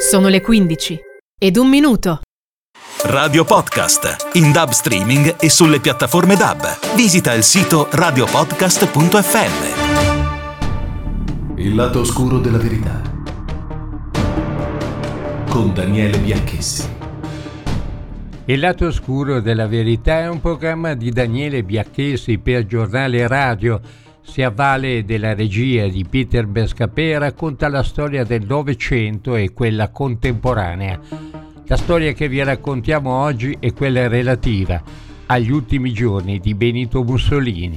Sono le 15 ed un minuto. Radio Podcast, in DAB streaming e sulle piattaforme DAB. Visita il sito radiopodcast.fm. Il lato oscuro della verità con Daniele Bianchessi. Il lato oscuro della verità è un programma di Daniele Bianchessi per Giornale Radio. Si avvale della regia di Peter Bescapè e racconta la storia del Novecento e quella contemporanea. La storia che vi raccontiamo oggi è quella relativa agli ultimi giorni di Benito Mussolini.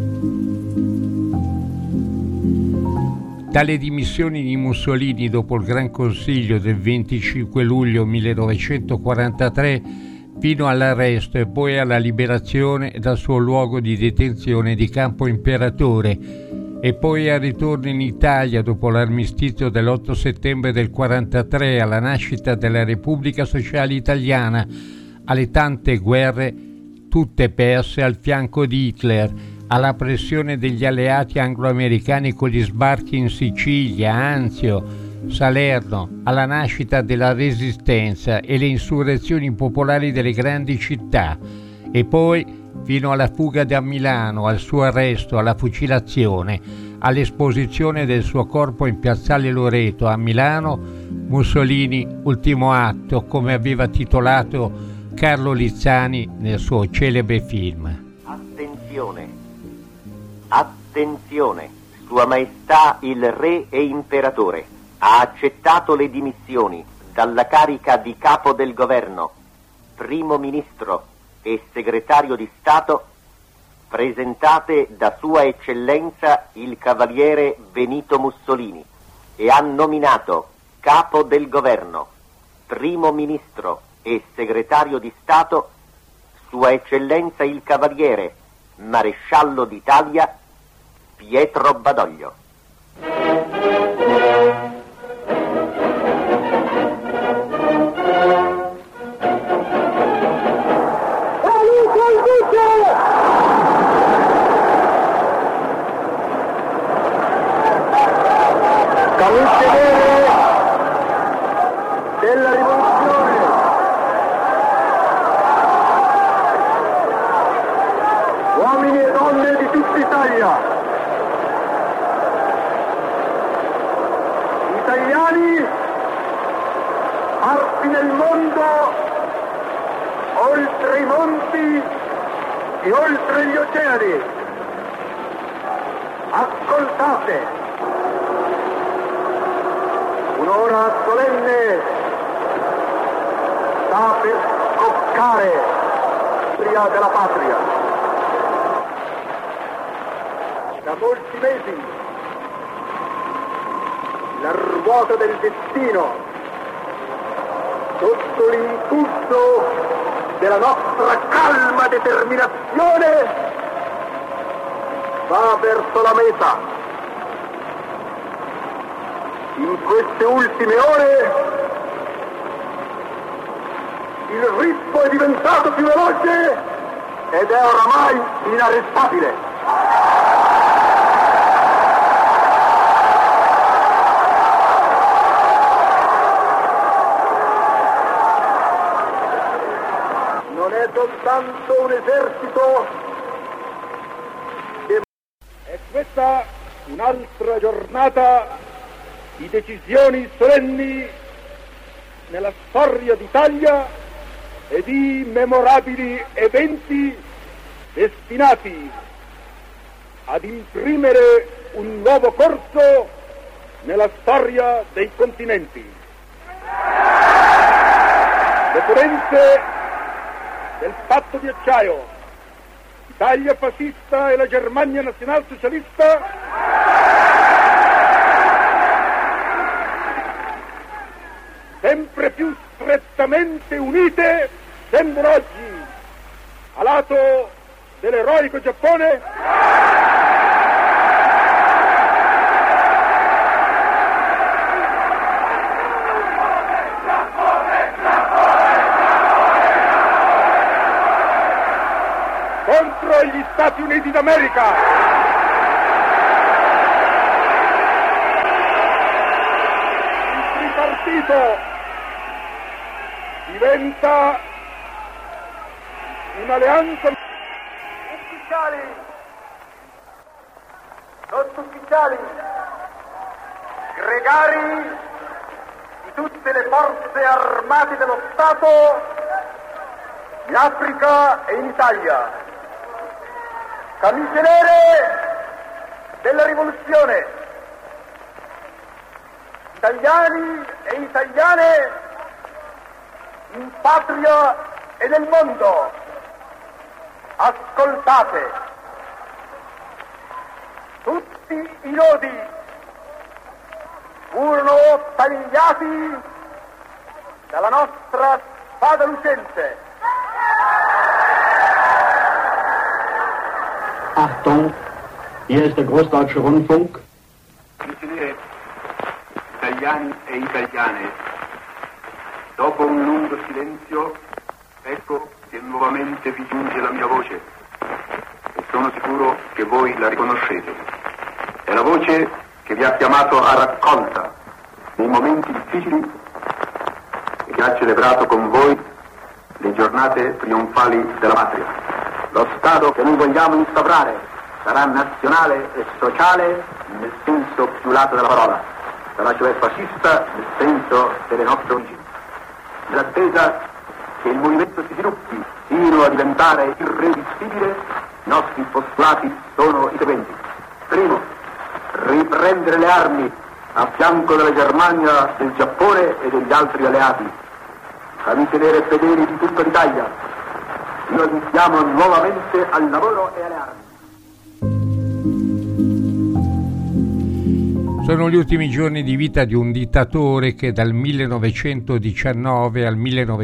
Dalle dimissioni di Mussolini dopo il Gran Consiglio del 25 luglio 1943 fino all'arresto e poi alla liberazione dal suo luogo di detenzione di Campo Imperatore e poi al ritorno in Italia dopo l'armistizio dell'8 settembre del 43, alla nascita della Repubblica Sociale Italiana, alle tante guerre tutte perse al fianco di Hitler, alla pressione degli alleati anglo-americani con gli sbarchi in Sicilia, Anzio, Salerno, alla nascita della Resistenza e le insurrezioni popolari delle grandi città, e poi fino alla fuga da Milano, al suo arresto, alla fucilazione, all'esposizione del suo corpo in piazzale Loreto a Milano. Mussolini, ultimo atto, come aveva titolato Carlo Lizzani nel suo celebre film. Attenzione, attenzione, Sua Maestà il Re e Imperatore ha accettato le dimissioni dalla carica di capo del governo, primo ministro e segretario di Stato presentate da Sua Eccellenza il Cavaliere Benito Mussolini e ha nominato capo del governo, primo ministro e segretario di Stato Sua Eccellenza il Cavaliere Maresciallo d'Italia Pietro Badoglio. Camicie nere della rivoluzione, uomini e donne di tutta Italia, italiani parti nel mondo, oltre i monti e oltre gli oceani, ascoltate. Un'ora solenne sta per scoccare l'Aria della patria. Da molti mesi la ruota del destino, sotto l'impulso della nostra calma determinazione, va verso la meta. In queste ultime ore il ritmo è diventato più veloce ed è oramai inarrestabile. Non è soltanto un esercito che è questa un'altra giornata di decisioni solenni nella storia d'Italia e di memorabili eventi destinati ad imprimere un nuovo corso nella storia dei continenti. Le potenze del patto di acciaio, l'Italia fascista e la Germania nazionalsocialista, sempre più strettamente unite, sembrano oggi, a lato dell'eroico Giappone, contro gli Stati Uniti d'America. Il tripartito diventa un'alleanza sottufficiali, gregari di tutte le forze armate dello Stato in Africa e in Italia, camicie nere della rivoluzione, italiani e italiane in patria e nel mondo, ascoltate. Tutti i nodi furono tagliati dalla nostra spada lucente. Achtung, hier ist der Großdeutsche Rundfunk. Italiani e italiane, dopo un lungo silenzio, ecco che nuovamente vi giunge la mia voce e sono sicuro che voi la riconoscete. È la voce che vi ha chiamato a raccolta nei momenti difficili e che ha celebrato con voi le giornate trionfali della patria. Lo Stato che noi vogliamo instaurare sarà nazionale e sociale nel senso più lato della parola, sarà cioè fascista nel senso delle nostre origini. Nell'attesa che il movimento si sviluppi fino a diventare irresistibile, i nostri postulati sono i seguenti. Primo, riprendere le armi a fianco della Germania, del Giappone e degli altri alleati, camicie nere fedeli di tutta l'Italia. Noi iniziamo nuovamente al lavoro e alle armi. Sono gli ultimi giorni di vita di un dittatore che dal 1919 al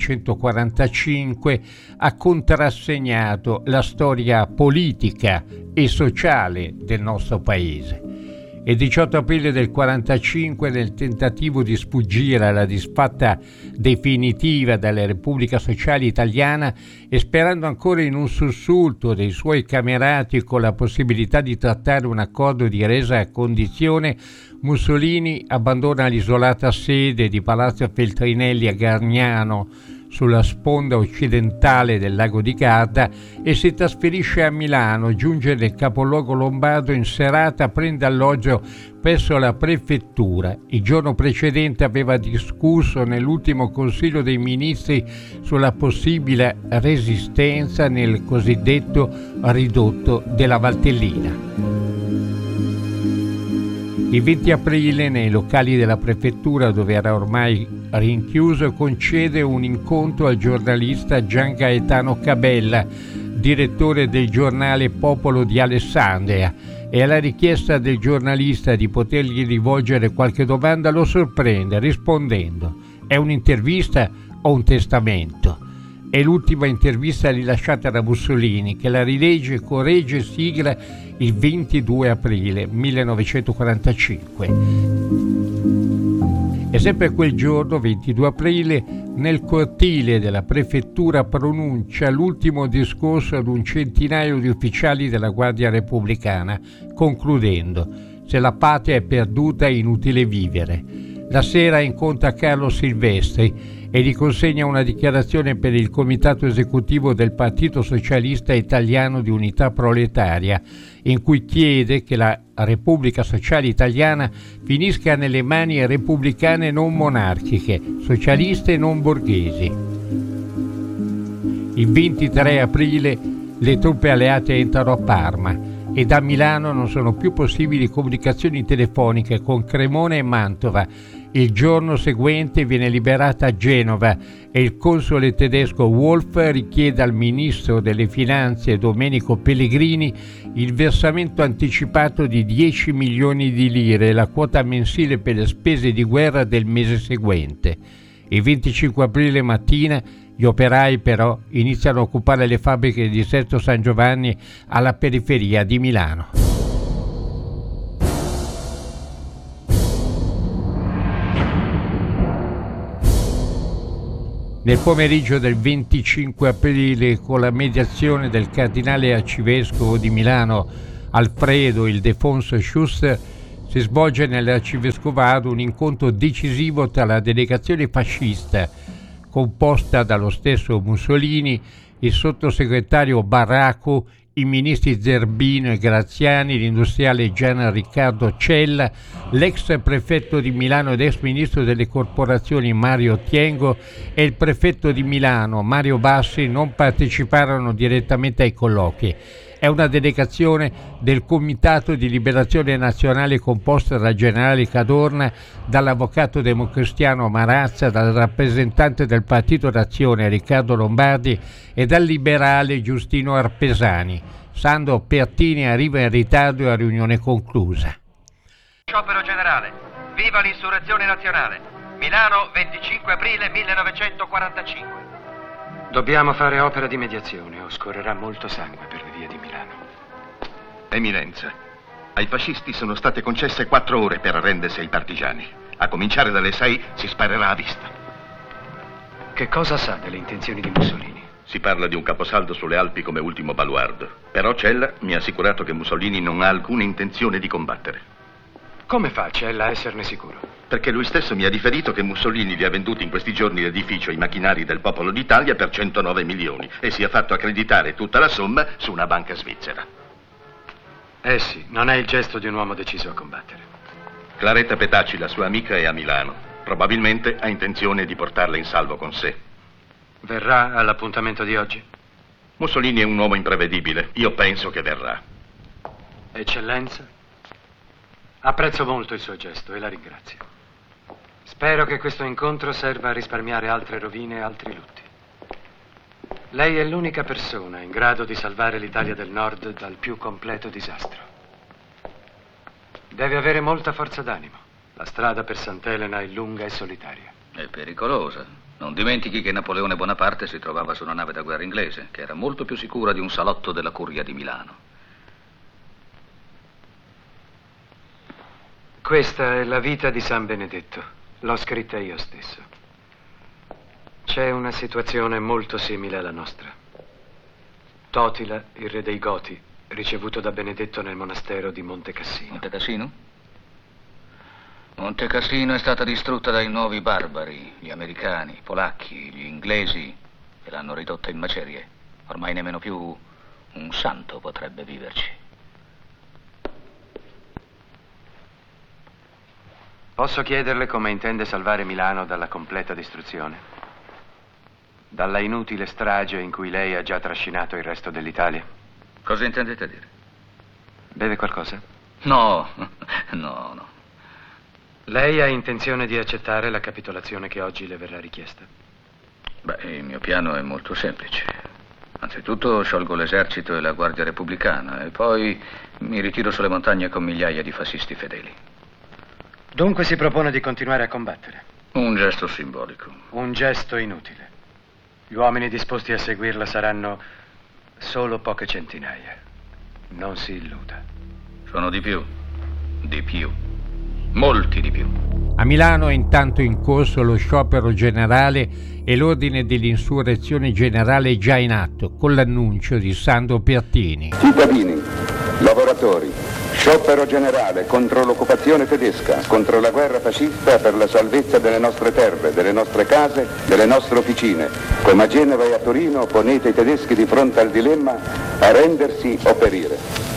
1945 ha contrassegnato la storia politica e sociale del nostro paese. Il 18 aprile del 1945, nel tentativo di sfuggire alla disfatta definitiva della Repubblica Sociale Italiana e sperando ancora in un sussulto dei suoi camerati con la possibilità di trattare un accordo di resa a condizione, Mussolini abbandona l'isolata sede di Palazzo Feltrinelli a Gargnano, sulla sponda occidentale del lago di Garda, e si trasferisce a Milano. Giunge nel capoluogo lombardo in serata, prende alloggio presso la prefettura. Il giorno precedente aveva discusso nell'ultimo Consiglio dei Ministri sulla possibile resistenza nel cosiddetto ridotto della Valtellina. Il 20 aprile, nei locali della prefettura, dove era ormai rinchiuso, concede un incontro al giornalista Gian Gaetano Cabella, direttore del giornale Popolo di Alessandria, e alla richiesta del giornalista di potergli rivolgere qualche domanda lo sorprende rispondendo: «È un'intervista o un testamento?» È l'ultima intervista rilasciata da Mussolini, che la rilegge, corregge e sigla il 22 aprile 1945. E sempre quel giorno, 22 aprile, nel cortile della prefettura pronuncia l'ultimo discorso ad un centinaio di ufficiali della Guardia Repubblicana, concludendo: «Se la patria è perduta è inutile vivere». La sera incontra Carlo Silvestri e gli consegna una dichiarazione per il Comitato Esecutivo del Partito Socialista Italiano di Unità Proletaria, in cui chiede che la Repubblica Sociale Italiana finisca nelle mani repubblicane non monarchiche, socialiste e non borghesi. Il 23 aprile le truppe alleate entrano a Parma e da Milano non sono più possibili comunicazioni telefoniche con Cremona e Mantova. Il giorno seguente viene liberata Genova e il console tedesco Wolf richiede al ministro delle Finanze Domenico Pellegrini il versamento anticipato di 10 milioni di lire, la quota mensile per le spese di guerra del mese seguente. Il 25 aprile mattina gli operai però iniziano a occupare le fabbriche di Sesto San Giovanni alla periferia di Milano. Nel pomeriggio del 25 aprile, con la mediazione del cardinale arcivescovo di Milano Alfredo Ildefonso Schuster, si svolge nell'arcivescovado un incontro decisivo tra la delegazione fascista, composta dallo stesso Mussolini, il sottosegretario Baracco, i ministri Zerbino e Graziani, l'industriale Gian Riccardo Cella, l'ex prefetto di Milano ed ex ministro delle corporazioni Mario Tiengo e il prefetto di Milano Mario Bassi non parteciparono direttamente ai colloqui. È una delegazione del Comitato di Liberazione Nazionale composta dal generale Cadorna, dall'avvocato democristiano Marazza, dal rappresentante del Partito d'Azione Riccardo Lombardi e dal liberale Giustino Arpesani. Sandro Pertini arriva in ritardo a riunione conclusa. Sciopero generale. Viva l'insurrezione nazionale. Milano, 25 aprile 1945. Dobbiamo fare opera di mediazione o scorrerà molto sangue per le vie di Milano. Eminenza, ai fascisti sono state concesse 4 ore per arrendersi ai partigiani. A cominciare dalle 6 si sparerà a vista. Che cosa sa delle intenzioni di Mussolini? Si parla di un caposaldo sulle Alpi come ultimo baluardo. Però Cella mi ha assicurato che Mussolini non ha alcuna intenzione di combattere. Come fa Cella a esserne sicuro? Perché lui stesso mi ha riferito che Mussolini vi ha venduto in questi giorni l'edificio ai macchinari del Popolo d'Italia per 109 milioni e si è fatto accreditare tutta la somma su una banca svizzera. Sì, non è il gesto di un uomo deciso a combattere. Claretta Petacci, la sua amica, è a Milano. Probabilmente ha intenzione di portarla in salvo con sé. Verrà all'appuntamento di oggi? Mussolini è un uomo imprevedibile. Io penso che verrà. Eccellenza, apprezzo molto il suo gesto e la ringrazio. Spero che questo incontro serva a risparmiare altre rovine e altri lutti. Lei è l'unica persona in grado di salvare l'Italia del Nord dal più completo disastro. Deve avere molta forza d'animo. La strada per Sant'Elena è lunga e solitaria. È pericolosa. Non dimentichi che Napoleone Bonaparte si trovava su una nave da guerra inglese, che era molto più sicura di un salotto della Curia di Milano. Questa è la vita di San Benedetto. L'ho scritta io stesso. C'è una situazione molto simile alla nostra. Totila, il re dei Goti, ricevuto da Benedetto nel monastero di Monte Cassino. Monte Cassino? Monte Cassino è stata distrutta dai nuovi barbari, gli americani, i polacchi, gli inglesi, e l'hanno ridotta in macerie. Ormai nemmeno più un santo potrebbe viverci. Posso chiederle come intende salvare Milano dalla completa distruzione? Dalla inutile strage in cui lei ha già trascinato il resto dell'Italia? Cosa intendete dire? Beve qualcosa? No. Lei ha intenzione di accettare la capitolazione che oggi le verrà richiesta? Beh, il mio piano è molto semplice. Anzitutto sciolgo l'esercito e la Guardia Repubblicana e poi mi ritiro sulle montagne con migliaia di fascisti fedeli. Dunque si propone di continuare a combattere? Un gesto simbolico. Un gesto inutile. Gli uomini disposti a seguirla saranno solo poche centinaia. Non si illuda. Sono di più. Molti di più. A Milano è intanto in corso lo sciopero generale e l'ordine dell'insurrezione generale è già in atto, con l'annuncio di Sandro Pertini. Cittadini, lavoratori, sciopero generale contro l'occupazione tedesca, contro la guerra fascista per la salvezza delle nostre terre, delle nostre case, delle nostre officine. Come a Genova e a Torino ponete i tedeschi di fronte al dilemma: arrendersi o perire.